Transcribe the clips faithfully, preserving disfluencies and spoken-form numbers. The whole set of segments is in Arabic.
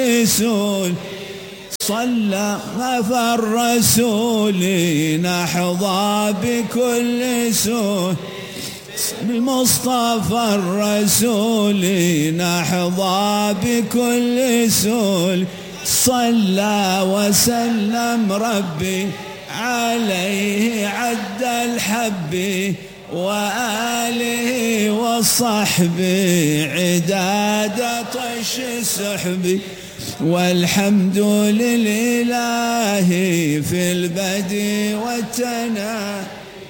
الرسول صلى فالرسول نحظى بكل سول المصطفى الرسول نحظى بكل سول صلى وسلم ربي عليه عد الحب وآله وصحبه عداد طش السحب والحمد لله في البدء والتناهي.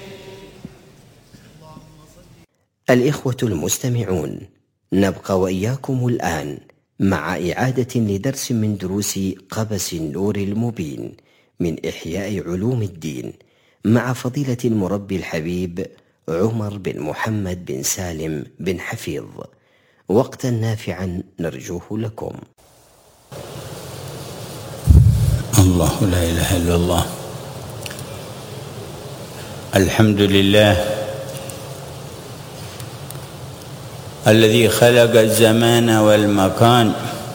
الإخوة المستمعون، نبقى وإياكم الآن مع إعادة لدرس من دروس قبس النور المبين من إحياء علوم الدين مع فضيلة المربي الحبيب عمر بن محمد بن سالم بن حفيظ، وقتا نافعا نرجوه لكم. الله لا إله إلا الله. الحمد لله الذي خلق الزمان والمكان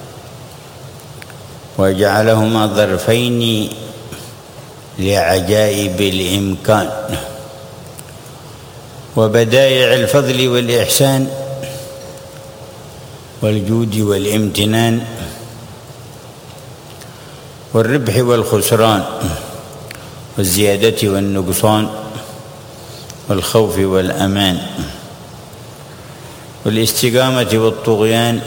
وجعلهما ظرفين لعجائب الإمكان وبدائع الفضل والإحسان والجود والامتنان والربح والخسران والزيادة والنقصان والخوف والأمان والاستقامة والطغيان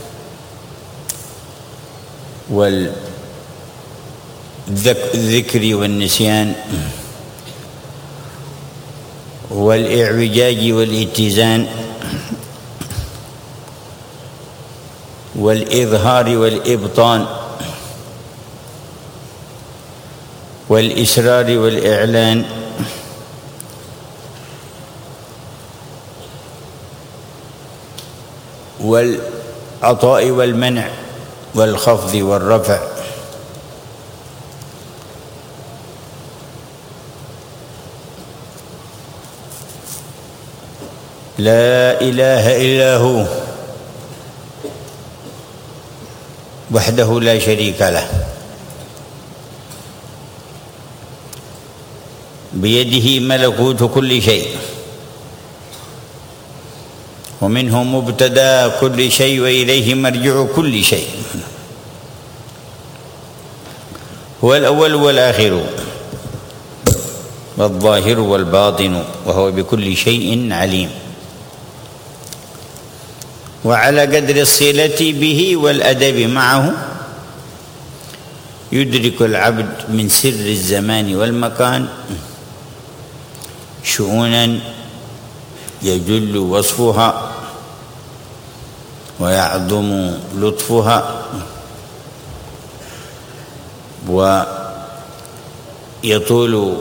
والذكر والنسيان والإعوجاج والاتزان والإظهار والإبطان والإسرار والإعلان والعطاء والمنع والخفض والرفع لا إله إلا هو وحده لا شريك له، بيده ملكوت كل شيء ومنه مبتدأ كل شيء وإليه مرجع كل شيء. هو الأول والآخر والظاهر والباطن وهو بكل شيء عليم. وعلى قدر الصلة به والأدب معه يدرك العبد من سر الزمان والمكان شؤونا يجل وصفها ويعظم لطفها ويطول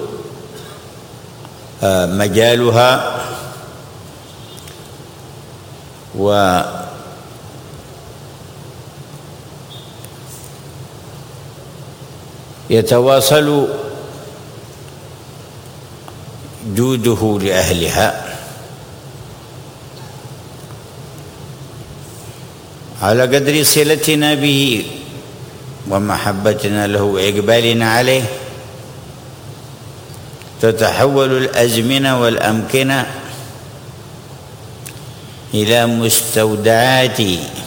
مجالها ويتواصل جوده لأهلها على قدر صلتنا به ومحبتنا له وإقبالنا عليه تتحول الأزمنة والأمكنة إلى مستودعات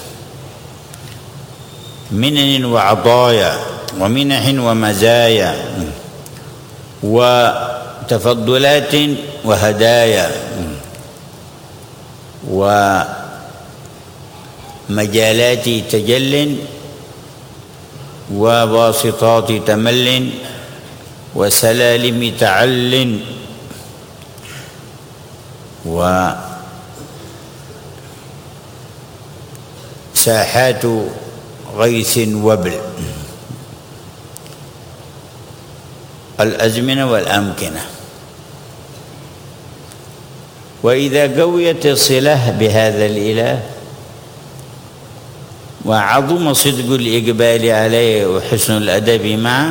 منن وعطايا ومنح ومزايا وتفضلات وهدايا ومجالات تجل وواسطات تمل وسلالم تعل وساحات غيث وبل. الأزمنة والأمكنة. وإذا قويت الصلة بهذا الإله وعظم صدق الإقبال عليه وحسن الأدب معه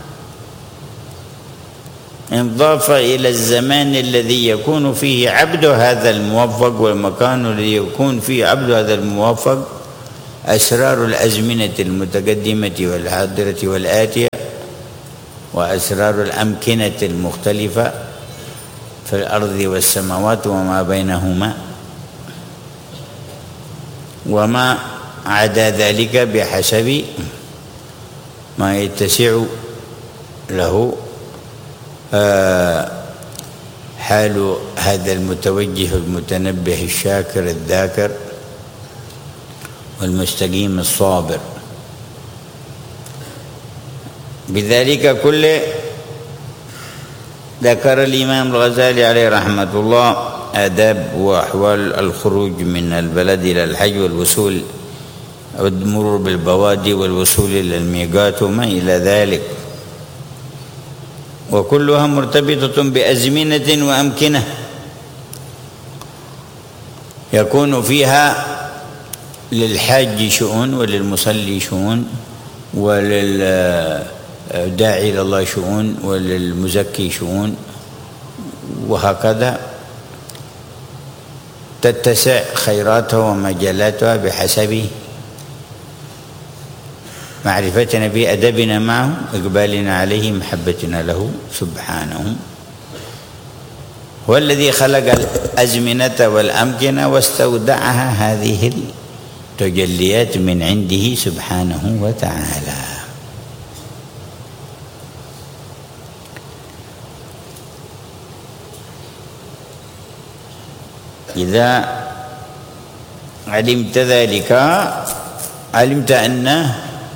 انضاف إلى الزمان الذي يكون فيه عبد هذا الموفق والمكان الذي يكون فيه عبد هذا الموفق أسرار الأزمنة المتقدمة والحاضرة والآتية، وأسرار الأمكنة المختلفة في الأرض والسماوات وما بينهما، وما عدا ذلك بحسب ما يتسع له حال هذا المتوجه المتنبه الشاكر الذاكر والمستقيم الصابر. بذلك كله ذكر الإمام الغزالي عليه رحمة الله آداب وأحوال الخروج من البلد إلى الحج والوصول والمرور بالبوادي والوصول إلى الميقات وما إلى ذلك، وكلها مرتبطة بأزمنة وأمكنة يكون فيها للحاج شؤون وللمصلي شؤون وللداعي إلى الله شؤون وللمزكي شؤون، وهكذا تتسع خيراتها ومجالاتها بحسب معرفتنا بأدبنا معه، إقبالنا عليه، محبتنا له سبحانه. هو الذي خلق الأزمنة والأمكنة واستودعها هذه التجليات من عنده سبحانه وتعالى. إذا علمت ذلك علمت أن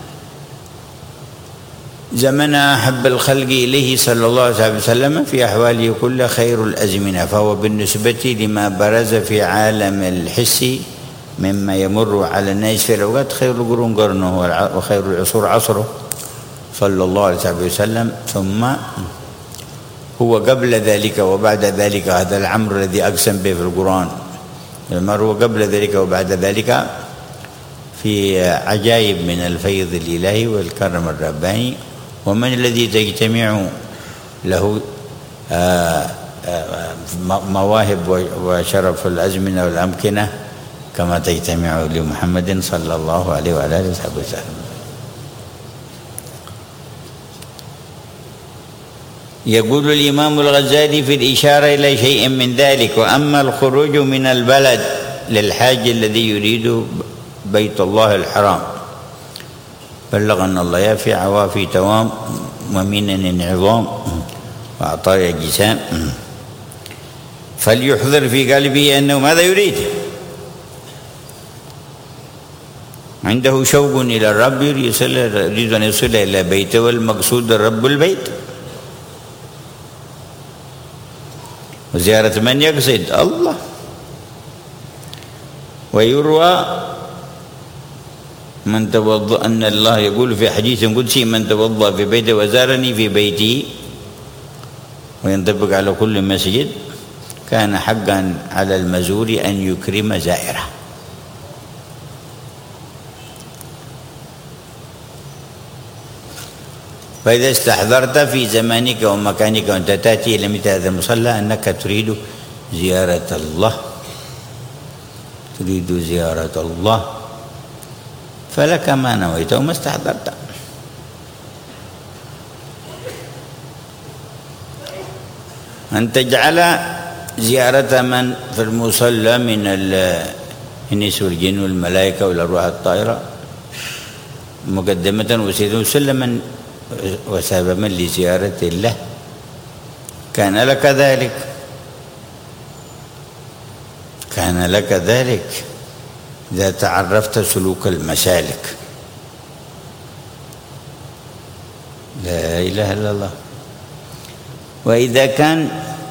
زمن أحب الخلق إليه صلى الله عليه وسلم في أحواله كل خير الأزمنة، فهو بالنسبة لما برز في عالم الحس مما يمر على الناس في الأوقات خير القرون قرنه وخير العصور عصره صلى الله عليه وسلم، ثم هو قبل ذلك وبعد ذلك. هذا العمر الذي أقسم به في القرآن المر هو قبل ذلك وبعد ذلك في عجائب من الفيض الإلهي والكرم الرباني. ومن الذي تجتمع له مواهب وشرف الأزمنة والأمكنة كما تجتمع لمحمد صلى الله عليه وعلى آله وصحبه وسلم. يقول الإمام الغزالي في الإشارة إلى شيء من ذلك: وأما الخروج من البلد للحاج الذي يريد بيت الله الحرام بلغنا الله يا في عوافي توام ومنن عظام وعطايا جسام، فليحضر في قلبه أنه ماذا يريد؟ عنده شوق إلى الرب، يريد أن يصل إلى بيته، والمقصود الرب البيت. وزيارة من يقصد؟ الله. ويروى من توضأ أن الله يقول في حديث قدسي: من توضأ في بيته وزارني في بيتي، وينطبق على كل مسجد، كان حقا على المزور أن يكرم زائره. فإذا استحضرت في زمانك ومكانك وأنت تأتي إلى مثل هذا المصلى أنك تريد زيارة الله، تريد زيارة الله، فلك ما نويت وما استحضرت. أن تجعل زيارة من في المصلى من الإنس والجن والملائكة والأرواح الطائرة مقدمة وسيلة وسلما وسببا لزيارة الله، كان لك ذلك، كان لك ذلك إذا تعرفت سلوك المسالك. لا إله إلا الله. وإذا كان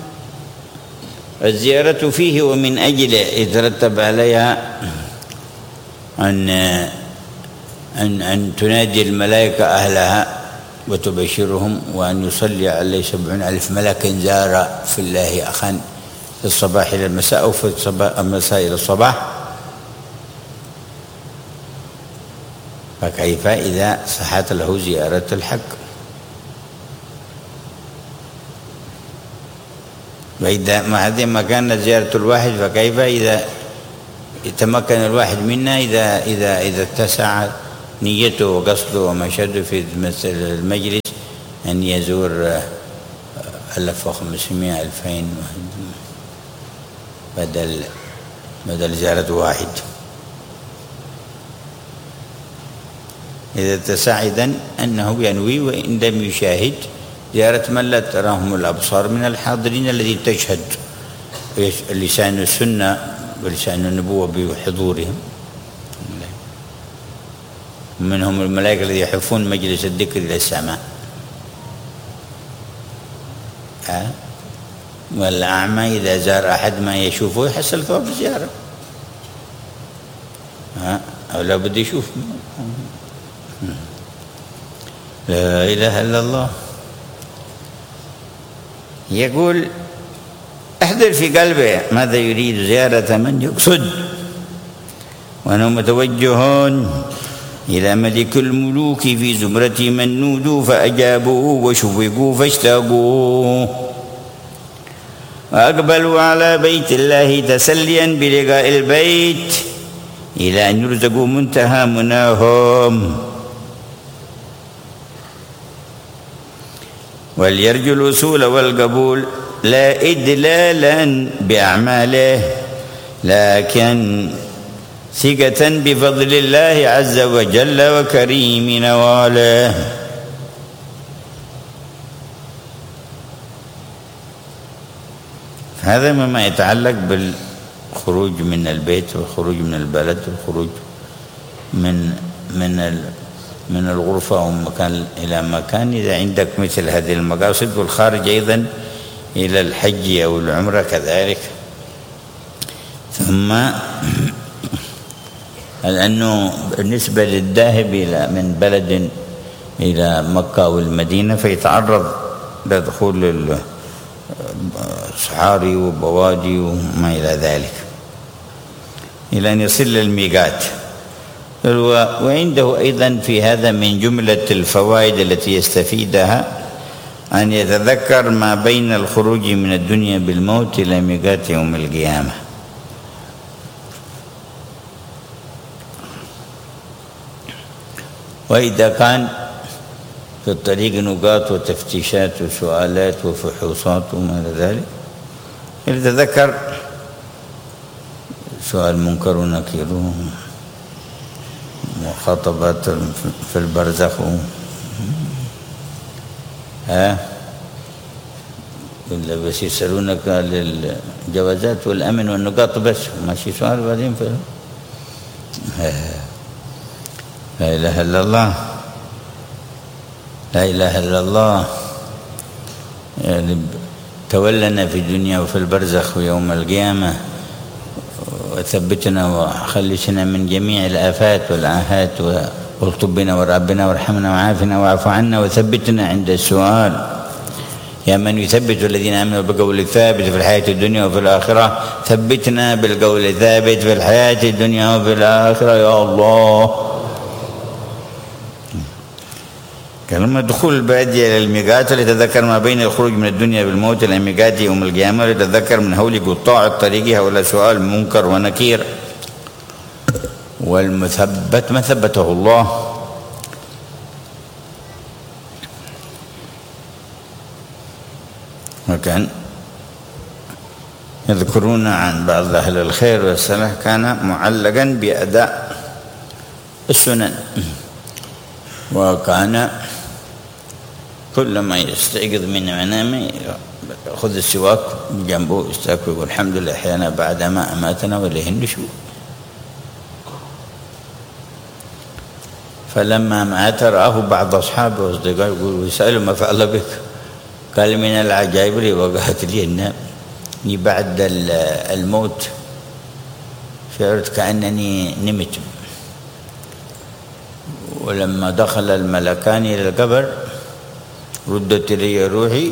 الزيارة فيه ومن أجل يترتب عليها أن أن أن تنادي الملائكة أهلها وتبشرهم، وأن يصلي عليه سبعون ألف ملك زار في الله أخا في الصباح إلى المساء أو في المساء إلى الصباح، فكيف إذا صحت له زيارة الحق؟ وإذا ما هذه ما كانت زيارة الواحد، فكيف إذا يتمكن الواحد منا إذا إذا إذا اتسع نيته وقصده ومشهده في مثل المجلس أن يزور ألف وخمسمائة ألفين بدل بدل زيارة واحد. إذا اتسع إذن أنه ينوي وإن لم يشاهد زيارة من لا تراهم الأبصار من الحاضرين الذين تشهد لسان السنة ولسان النبوة بحضورهم، منهم الملائكة الذين يحفون مجلس الذكر إلى السماء. أه؟ والأعمى إذا زار أحد ما يشوفه يحصل ثواب الزيارة. أه؟ أو لا بد يشوف. لا إله إلا الله. يقول احضر في قلبه ماذا يريد، زيارة من يقصد، وأنه متوجه إلى ملك الملوك في زمرة من نودوا فأجابوا وشوقوا فاشتاقوا، وأقبلوا على بيت الله تسليا بلقاء البيت إلى أن يرزقوا منتهى مناهم، وليرجوا الوصول والقبول لا إدلالا بأعماله لكن ثقة بفضل الله عز وجل وكريم نواله. هذا مما يتعلق بالخروج من البيت والخروج من البلد والخروج من من من الغرفة أو مكان إلى مكان إذا عندك مثل هذه المقاصد، والخارج أيضا إلى الحج أو العمرة كذلك. ثم لأنه بالنسبة للذاهب إلى من بلد إلى مكة والمدينة فيتعرض لدخول الصحاري وبوادي وما إلى ذلك إلى أن يصل للميقات. وعنده أيضا في هذا من جملة الفوائد التي يستفيدها أن يتذكر ما بين الخروج من الدنيا بالموت إلى ميقات يوم القيامة. وإذا كان في الطريق نقاط وتفتيشات وسؤالات وفحوصات وما إلى ذلك يتذكر سؤال منكر ونكير وخطبات في البرزخ ها ولا بس يسألونك للجوازات والأمن والنقاط بس ماشي سؤال بعدين في لا إله إلا الله. لا إله إلا الله. يعني تولنا في الدنيا وفي البرزخ ويوم القيامة، وثبتنا وخلصنا من جميع الآفات والعاهات، والطب بنا وربنا وارحمنا وعافنا واعف عنا، وثبتنا عند السؤال. يا من يثبت الذين آمنوا بالقول الثابت في الحياة الدنيا وفي الآخرة، ثبتنا بالقول الثابت في الحياة الدنيا وفي الآخرة يا الله. كلمة دخول البادية إلى الميقات لتذكر ما بين الخروج من الدنيا بالموت إلى الميقات يوم القيامة، لتذكر من هول قطاع الطريق هؤلاء سؤال منكر ونكير. والمثبت ما ثبته الله. وكان يذكرون عن بعض أهل الخير والصلاح كان معلقا بأداء السنن، وكان كلما يستيقظ من منامه يأخذ السواك جنبه يستاك ويقول الحمد لله أحيانا بعد ما أماتنا وإليه النشور. فلما مات رآه بعض أصحابه وأصدقائه يقول يسأله ما فعل بك؟ قال من العجائب اللي وقعت لي أنني بعد الموت شعرت كأنني نمت، ولما دخل الملكان إلى القبر ردت إلي روحي،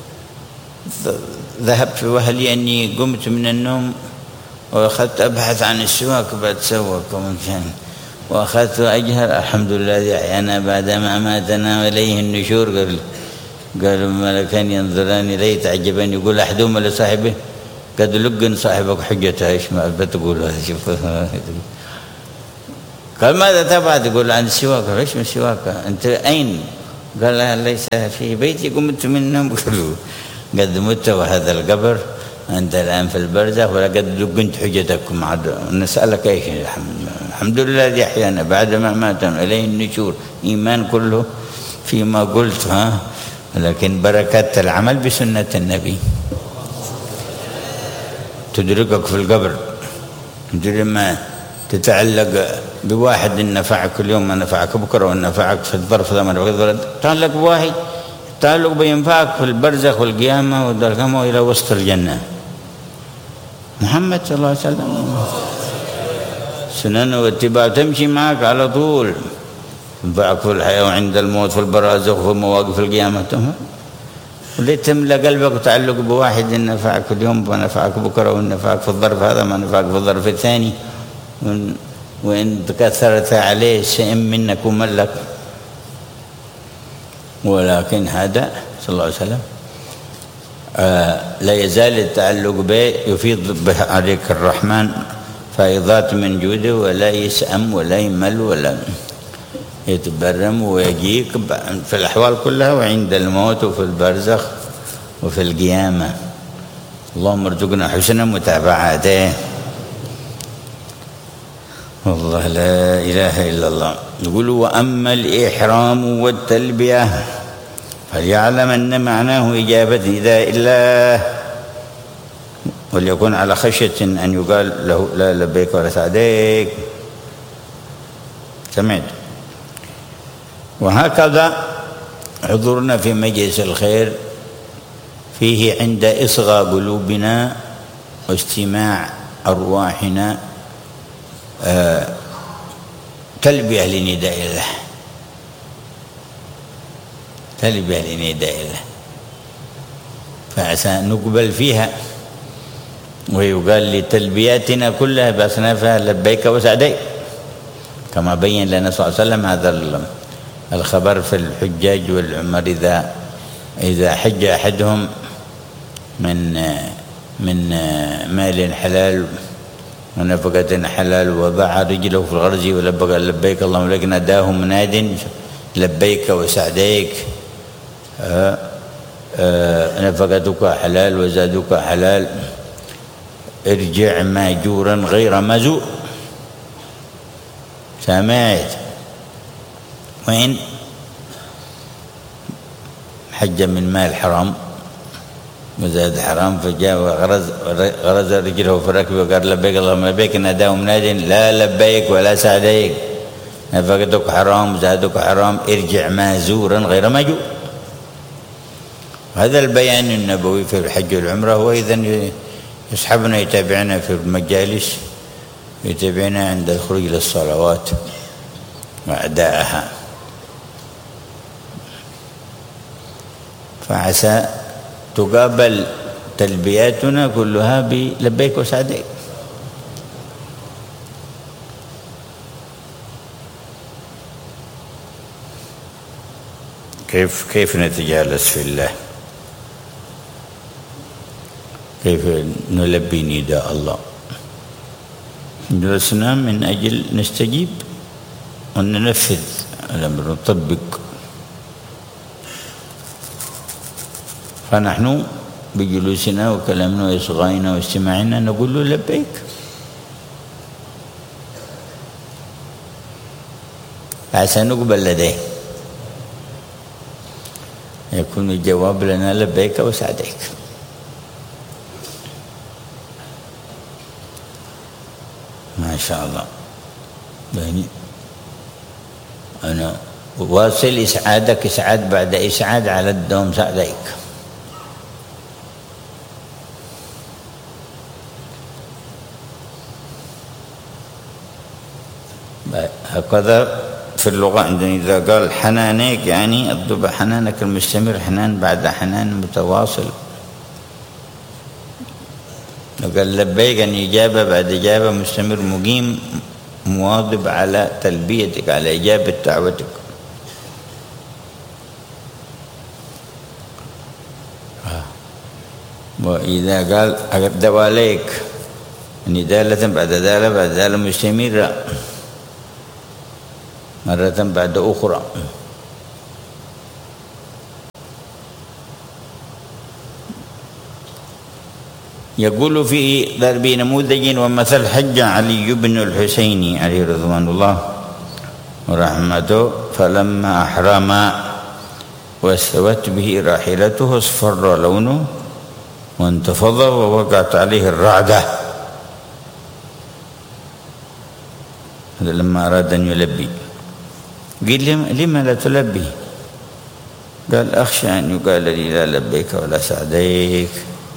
ذهبت في وهلي أني قمت من النوم وأخذت أبحث عن السواك بتسوق ومكان، وأخذت أجهر الحمد لله أحيانا بعد ما ماتنا وإليه النشور. قال قالوا الملكان ينظران إليه تعجبان، يقول أحدهما لصاحبه قد لقن صاحبك حجته ايش ما بتقول هذا شوف. قال ماذا تبغى؟ تقول عن السواك. ايش من السواك؟ انت اين؟ قال ليس في بيتي قمت من النوم. قالوا قد مت وهذا القبر انت الان في البرزخ ولقد لقنت حجتكم. نسالك ايش؟ الحمد لله الذي احيانا بعد ما ماتنا اليه النشور. ايمان كله فيما قلت، ها، لكن بركات العمل بسنه النبي تدركك في القبر. لما تتعلق بواحد إن نفعك اليوم ما نفعك بكره، وإن نفعك في الظرف ذا ما نفعك، تعلق بواحد تعلق بينفعك في البرزخ والقيامة والدركمة إلى وسط الجنة. محمد صلى الله عليه وسلم سنن واتباع تمشي معك على طول، ينفعك في الحياة وعند الموت في البرازخ وفي مواقف القيامة. وليه تملى قلبك وتعلق بواحد إن نفعك اليوم ما نفعك بكره، وإن نفعك في الظرف هذا ما نفعك في الظرف الثاني، وإن تكثرت عليه شيء منك وملك. ولكن هذا صلى الله عليه وسلم آه لا يزال التعلق به يفيض به عليك الرحمن فيضات من جوده، ولا يسأم ولا يمل ولا يتبرم، ويجيك في الأحوال كلها وعند الموت وفي البرزخ وفي القيامة. اللهم ارزقنا حسن متابعته. والله لا إله إلا الله. يقول وأما الإحرام والتلبية فليعلم أن معناه إجابة نداء الله، وليكون على خشية أن يقال له لا لبيك ولا سعديك. سمعت؟ وهكذا حضورنا في مجلس الخير فيه عند إصغى قلوبنا واستماع أرواحنا آه تلبية لنداء الله، تلبية لنداء الله، فعسى نقبل فيها. ويقال لتلبياتنا كلها بأصنافها لبيك وسعديك، كما بين لنا صلى الله عليه وسلم هذا الخبر في الحجاج والعمر إذا إذا حج أحدهم من من مال حلال ونفقة حلال وضع رجله في الغرز ولبك لبيك اللهم لك، ناداه مناد لبيك وسعديك، آه آه نفقتك حلال وزادك حلال، ارجع ماجورا غير مزور. سمعت؟ وإن حج من مال حرام وزاد حرام فجاء وغرز غرز رجله في الركب وقال لبيك اللهم لبيك، ناداه مناد لا لبيك ولا سعديك، نفقتك حرام وزادك حرام، ارجع مازورا غير ماجور. هذا البيان النبوي في الحج والعمرة هو إذن يصحبنا يتابعنا في المجالس، يتابعنا عند الخروج للصلوات وأداءها، فعسى تقابل تلبياتنا كلها بلبيك وسعديك. كيف كيف نتجالس في الله، كيف نلبي نداء الله. جلسنا من أجل نستجيب وننفذ الأمر نطبق، فنحن بجلوسنا وكلامنا وإصغائنا واستماعنا نقول له لبيك. عسى نقبل لديه، يكون الجواب لنا لبيك وسعديك. ما شاء الله. يعني أنا واصل إسعادك إسعاد بعد إسعاد على الدوام سعديك. هكذا في اللغة عندنا إذا قال حنانيك يعني الضبع حنانك المستمر، حنان بعد حنان متواصل. قال لبيك أن إجابة بعد إجابة مستمر مقيم مواظب على تلبيتك على إجابة دعوتك. وإذا قال دواليك يعني دالة بعد دالة بعد دالة مستمرة مرة بعد أخرى. يقول في ضرب نموذج ومثل حج علي بن الحسين عليه رضوان الله ورحمته، فلما أحرم واستوت به راحلته اصفر لونه وانتفض ووقعت عليه الرعدة. هذا لما أراد أن يلبي. قيل لما لا تلبي؟ قال أخشى أن يقال لي لا لبيك ولا سعديك.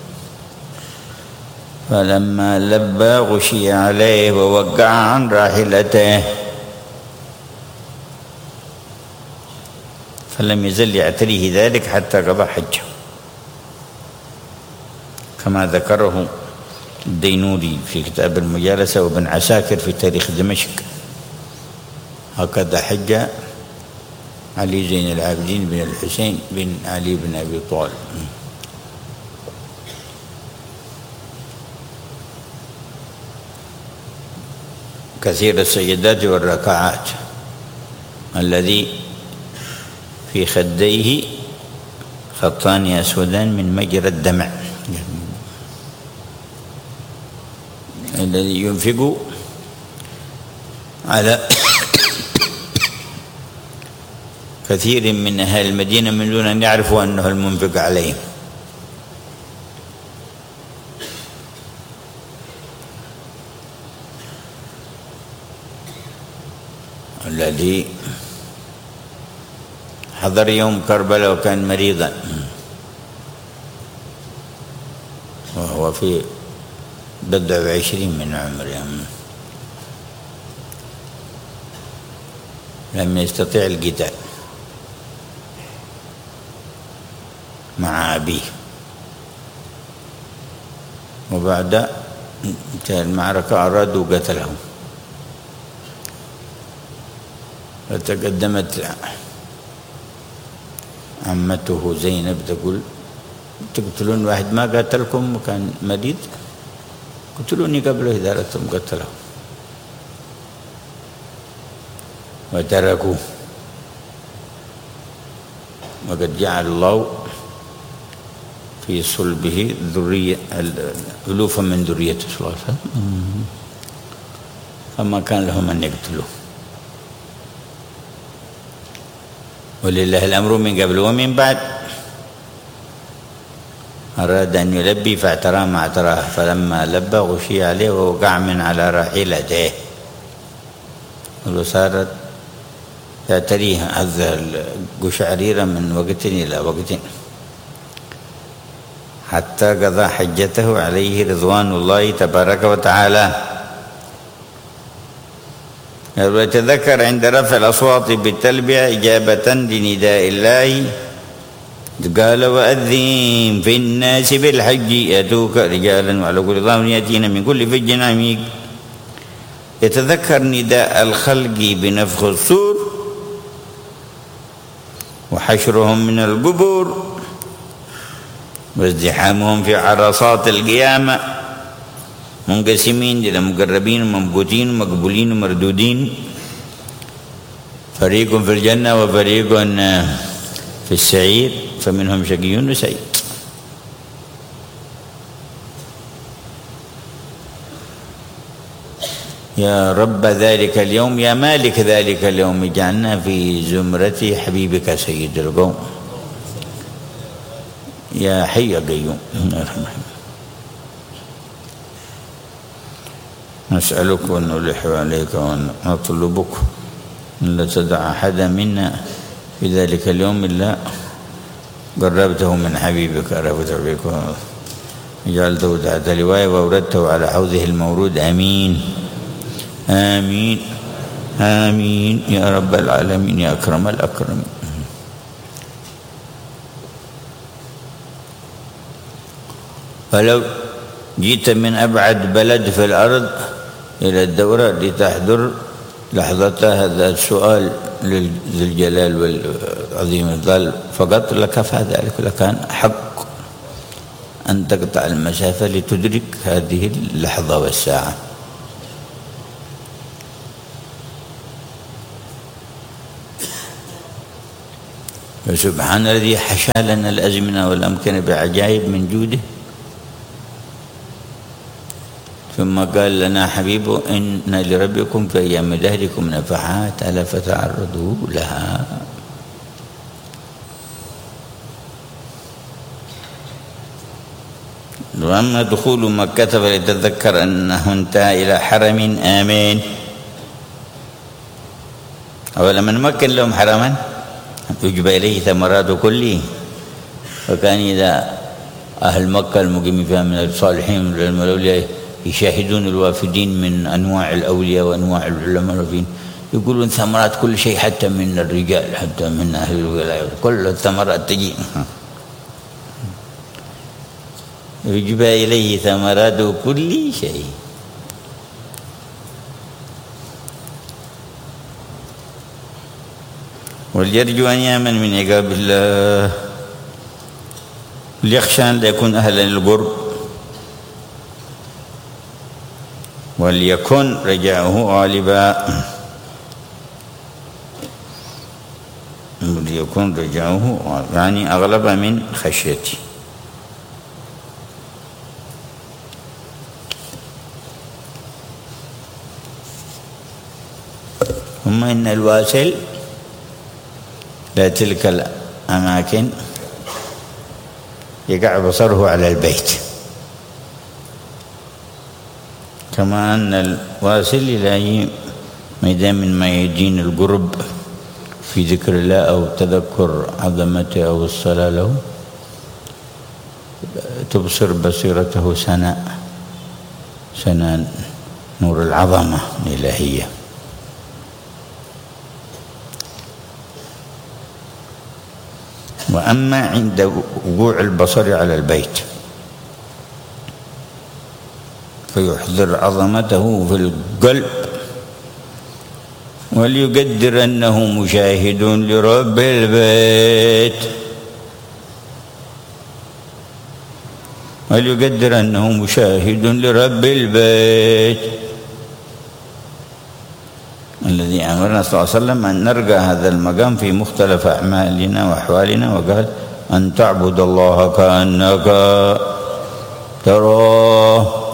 فلما لبى غشي عليه ووقع عن راحلته، فلم يزل يعتريه ذلك حتى قضى حجه، كما ذكره الدينوري في كتاب المجالسة وابن عساكر في تاريخ دمشق. هكذا حج علي زين العابدين بن الحسين بن علي بن أبي طالب. كثير السجدات والركعات، الذي في خديه خطان أسودان من مجرى الدمع، الذي ينفق على كثير من أهل المدينة من دون أن يعرفوا أنه المنفق عليهم. الذي حضر يوم كربلاء وكان مريضا وهو في بضع وعشرين من عمره، لم يستطيع القتال مع أبيه، وبعد انتهى المعركة أرادوا قتله، فتقدمت عمته زينب تقول تقتلون واحد ما قتلكم وكان مريض؟ قتلوني قبله إذا أردتم قتله. وتركوه، وقد جعل الله في صلبه ذرية ألوفا من ذريته صلى الله عليه وسلم، فما كان لهم أن يقتلوه. ولله الأمر من قبل ومن بعد. أراد أن يلبي فاعترى ما اعتراه، فلما لبى غشي عليه ووقع من على راحلته، وصارت يعتريها هذا القشعريرة من وقت إلى وقت حتى قضى حجته عليه رضوان الله تبارك وتعالى. ويتذكر عند رفع الأصوات بالتلبية إجابة لنداء الله قال وأذن في الناس بالحج يأتوك رجالا وعلى كل ضامر يأتين من كل فج عميق. يتذكر نداء الخلق بنفخ الصور وحشرهم من القبور وازدحامهم في عرصات القيامة، منقسمين إلى مقربين ومنبوتين ومقبولين ومردودين، فريق في الجنة وفريق في السعير، فمنهم شقي وسعيد. يا رب ذلك اليوم، يا مالك ذلك اليوم، اجعلنا في زمرة حبيبك سيد القوم، يا حي يا قيوم. نسألك ونلح عليك ونطلبك أن لا تدع أحدا منا في ذلك اليوم إلا قربته من حبيبك رفعت بك جعلته تحت لواء وأوردته على حوضه المورود. آمين آمين آمين يا رب العالمين يا أكرم الأكرمين. فلو جئت من أبعد بلد في الأرض إلى الدورة لتحضر لحظة هذا السؤال ذي الجلال والعظيم الظل فقط لكفى ذلك، لكان حق أن تقطع المسافة لتدرك هذه اللحظة والساعة. فسبحان الذي حشى لنا الأزمنة والأمكنة بعجائب من جوده، ثم قال لنا حبيبه إن لربكم في أيام دهركم نفحات ألا فتعرضوا لها. وأما دخول مكة فليتذكر أنه انتهى إلى حرم آمين. أولا من مكن لهم حرما يجب إليه ثمرات كله، فكان إذا أهل مكة المقيمين فيها من الصالحين من الأولياء يشاهدون الوافدين من أنواع الأولياء وأنواع العلماء الوافدين يقولون ثمرات كل شيء، حتى من الرجال حتى من أهل الولاية كل الثمرات تجي، يجب إليه ثمرات كل شيء. وليرجو أن يأمن من عقاب الله، ليخشى أن لا يكون أهلا للقرب، وليكن رجاؤه غالبا، وليكن رجاؤه يعني أغلب من خشيته. ثم إن الواصل لا تلك الأماكن يقع بصره على البيت، كما أن الواصل إلى ميدان من ميادين القرب في ذكر الله أو تذكر عظمته أو الصلاة له تبصر بصيرته سناء سناء نور العظمة الإلهية. وأما عند وقوع البصر على البيت فيحضر عظمته في القلب، وليقدر أنه مشاهد لرب البيت، وليقدر أنه مشاهد لرب البيت الذي أمرنا صلى الله عليه وسلم أن نرجع هذا المقام في مختلف أعمالنا وأحوالنا، وقال أن تعبد الله كأنك تراه